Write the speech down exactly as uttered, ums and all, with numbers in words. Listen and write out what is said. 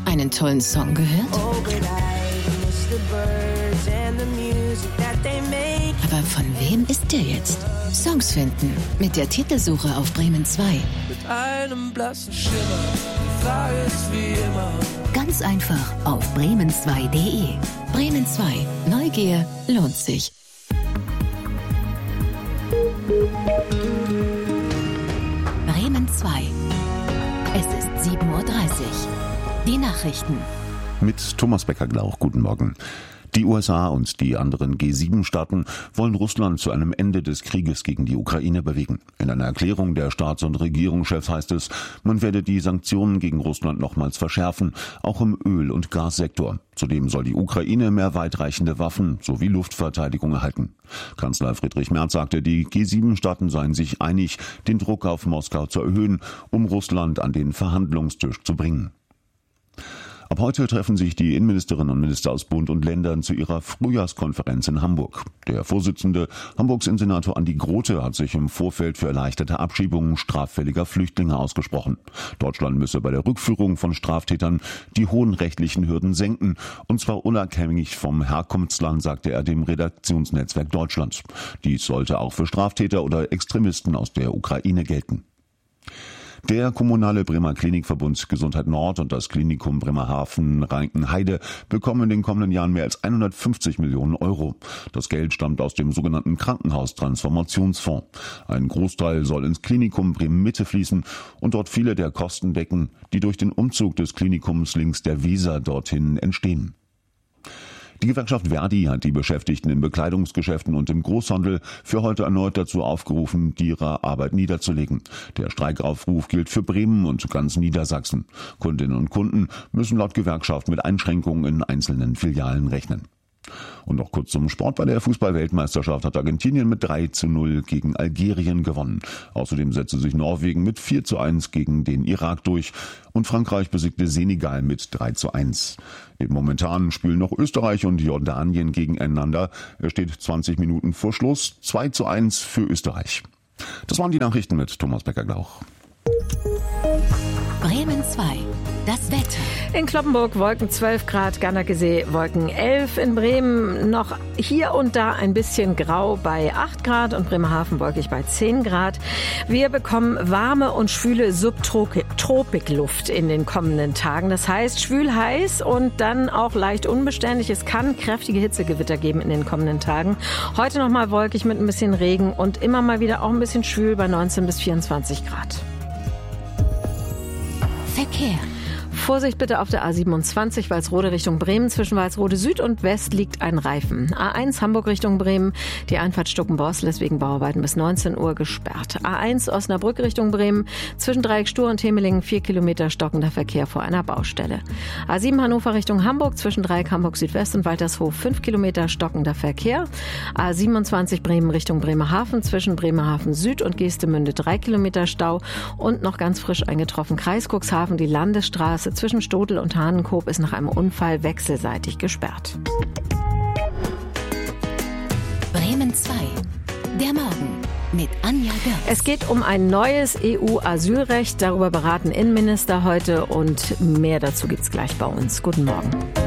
einen tollen Song gehört? Aber von wem ist der jetzt? Songs finden mit der Titelsuche auf Bremen zwei. Mit einem blassen Schimmer, die Frage ist wie immer. Ganz einfach auf bremen zwei punkt de. Bremen zwei. Neugier lohnt sich. Bremen zwei. Es ist sieben Uhr dreißig. Die Nachrichten. Mit Thomas Becker-Glauch. Guten Morgen. Die U S A und die anderen G sieben Staaten wollen Russland zu einem Ende des Krieges gegen die Ukraine bewegen. In einer Erklärung der Staats- und Regierungschefs heißt es, man werde die Sanktionen gegen Russland nochmals verschärfen, auch im Öl- und Gassektor. Zudem soll die Ukraine mehr weitreichende Waffen sowie Luftverteidigung erhalten. Kanzler Friedrich Merz sagte, die G sieben Staaten seien sich einig, den Druck auf Moskau zu erhöhen, um Russland an den Verhandlungstisch zu bringen. Ab heute treffen sich die Innenministerinnen und Minister aus Bund und Ländern zu ihrer Frühjahrskonferenz in Hamburg. Der Vorsitzende, Hamburgs Innensenator Andi Grote, hat sich im Vorfeld für erleichterte Abschiebungen straffälliger Flüchtlinge ausgesprochen. Deutschland müsse bei der Rückführung von Straftätern die hohen rechtlichen Hürden senken, und zwar unabhängig vom Herkunftsland, sagte er dem Redaktionsnetzwerk Deutschland. Dies sollte auch für Straftäter oder Extremisten aus der Ukraine gelten. Der kommunale Bremer Klinikverbund Gesundheit Nord und das Klinikum Bremerhaven-Reinkenheide bekommen in den kommenden Jahren mehr als hundertfünfzig Millionen Euro. Das Geld stammt aus dem sogenannten Krankenhaustransformationsfonds. Ein Großteil soll ins Klinikum Bremen-Mitte fließen und dort viele der Kosten decken, die durch den Umzug des Klinikums links der Weser dorthin entstehen. Die Gewerkschaft Verdi hat die Beschäftigten in Bekleidungsgeschäften und im Großhandel für heute erneut dazu aufgerufen, ihre Arbeit niederzulegen. Der Streikaufruf gilt für Bremen und ganz Niedersachsen. Kundinnen und Kunden müssen laut Gewerkschaft mit Einschränkungen in einzelnen Filialen rechnen. Und noch kurz zum Sport. Bei der Fußball-Weltmeisterschaft hat Argentinien mit drei zu null gegen Algerien gewonnen. Außerdem setzte sich Norwegen mit vier zu eins gegen den Irak durch und Frankreich besiegte Senegal mit drei zu eins. Momentan spielen noch Österreich und Jordanien gegeneinander. Es steht zwanzig Minuten vor Schluss, zwei zu eins für Österreich. Das waren die Nachrichten mit Thomas Becker-Glauch. Bremen zwei. Das Wetter. In Cloppenburg Wolken zwölf Grad, Gernakesee Wolken elf, in Bremen noch hier und da ein bisschen grau bei acht Grad und Bremerhaven wolkig bei zehn Grad. Wir bekommen warme und schwüle Subtropikluft in den kommenden Tagen. Das heißt schwül heiß und dann auch leicht unbeständig. Es kann kräftige Hitzegewitter geben in den kommenden Tagen. Heute nochmal wolkig mit ein bisschen Regen und immer mal wieder auch ein bisschen schwül bei neunzehn bis vierundzwanzig Grad. Verkehr. Vorsicht bitte auf der A siebenundzwanzig, Walsrode Richtung Bremen. Zwischen Walsrode Süd und West liegt ein Reifen. A eins Hamburg Richtung Bremen. Die Einfahrt Stuckenborstel ist wegen Bauarbeiten bis neunzehn Uhr gesperrt. A eins Osnabrück Richtung Bremen. Zwischen Dreieck Stur und Temelingen vier Kilometer stockender Verkehr vor einer Baustelle. A sieben Hannover Richtung Hamburg. Zwischen Dreieck Hamburg Südwest und Waltershof fünf Kilometer stockender Verkehr. A siebenundzwanzig Bremen Richtung Bremerhaven. Zwischen Bremerhaven Süd und Geestemünde drei Kilometer Stau. Und noch ganz frisch eingetroffen Kreis Cuxhaven. Die Landesstraße zwischen Stodel und Hahnenkoop ist nach einem Unfall wechselseitig gesperrt. Bremen zwei. Der Morgen mit Anja Görz. Es geht um ein neues E U-Asylrecht. Darüber beraten Innenminister heute und mehr dazu gibt's gleich bei uns. Guten Morgen.